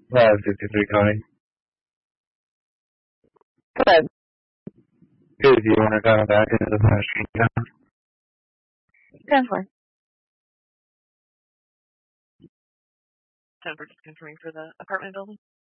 563 Connie. Good. Good, do you want to come back into the machine town? Definitely. 10 for just confirming for the apartment building.